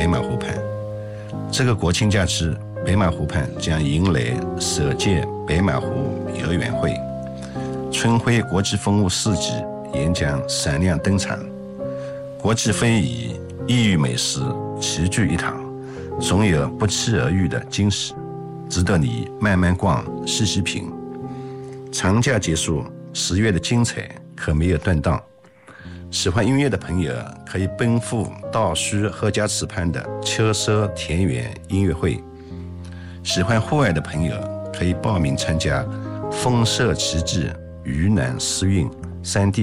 北马湖畔。这个国庆假期，北马湖畔将迎来首届北马湖游园会，春晖国际风物4季也将闪亮登场。国际非遗、异域美食齐聚一堂，总有不期而遇的惊喜，值得你慢慢逛、细细品。长假结束，10月的精彩可没有断档。喜欢音乐的朋友可以奔赴道虚合家池畔的秋收田园音乐会，喜欢户外的朋友可以报名参加丰收奇迹、盂南诗韵3D